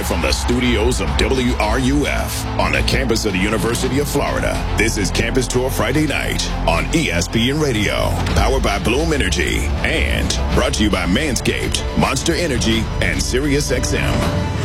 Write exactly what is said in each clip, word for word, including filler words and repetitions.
Live from the studios of W R U F on the campus of the University of Florida. This is Campus Tour Friday night on E S P N Radio, powered by Bloom Energy, and brought to you by Manscaped, Monster Energy, and SiriusXM.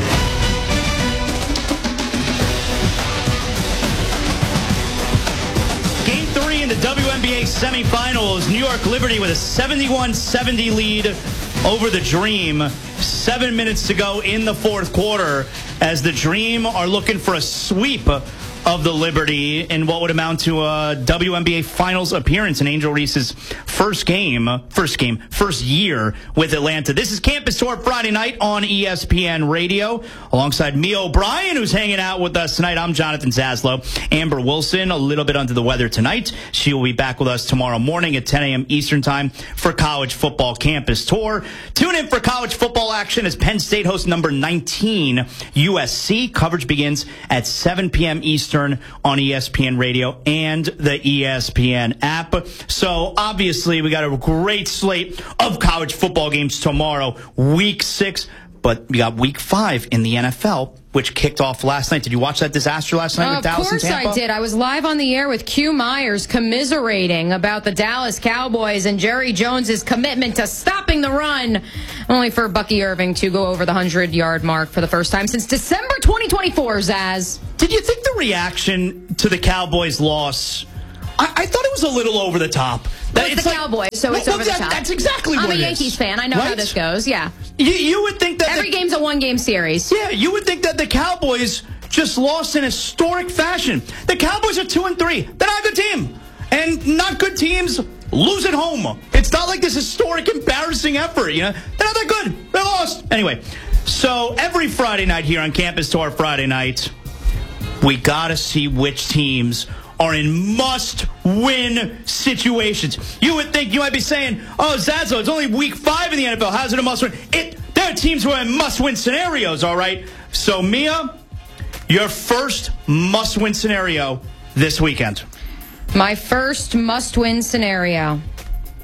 In the W N B A semifinals, New York Liberty with a seventy-one seventy lead over the Dream. Seven minutes to go in the fourth quarter as the Dream are looking for a sweep of the Liberty in what would amount to a W N B A Finals appearance in Angel Reese's first game, first game, first year with Atlanta. This is Campus Tour Friday night on E S P N Radio. Alongside Mia O'Brien, who's hanging out with us tonight, I'm Jonathan Zaslow. Amber Wilson, a little bit under the weather tonight. She will be back with us tomorrow morning at ten a.m. Eastern Time for College Football Campus Tour. Tune in for college football action as Penn State hosts number nineteen U S C. Coverage begins at seven p.m. Eastern on E S P N Radio and the E S P N app. So obviously we got a great slate of college football games tomorrow, week six, but we got week five in the N F L, which kicked off last night. Did you watch that disaster last night uh, with Dallas and Tampa? Of course I did. I was live on the air with Q Myers commiserating about the Dallas Cowboys and Jerry Jones's commitment to stopping the run, only for Bucky Irving to go over the hundred-yard mark for the first time since December twenty twenty-four, Zaz. Did you think the reaction to the Cowboys' loss, I, I thought it was a little over the top. Well, it's, it's the like, Cowboys, so it's well, over that, the top. That's exactly I'm what a it Yankees is, fan. I know right? how this goes, yeah. You, you would think that... Every the, game's a one-game series. Yeah, you would think that the Cowboys just lost in historic fashion. The Cowboys are two and three. They're not a good team. And not good teams lose at home. It's not like this historic, embarrassing effort, you know? They're not that good. They lost. Anyway, so every Friday night here on Campus Tour Friday night, we got to see which teams are in must-win situations. You would think, you might be saying, oh, Zazo, it's only week five in the N F L. How's it a must-win? It, there are teams who are in must-win scenarios, all right? So, Mia, your first must-win scenario this weekend. My first must-win scenario.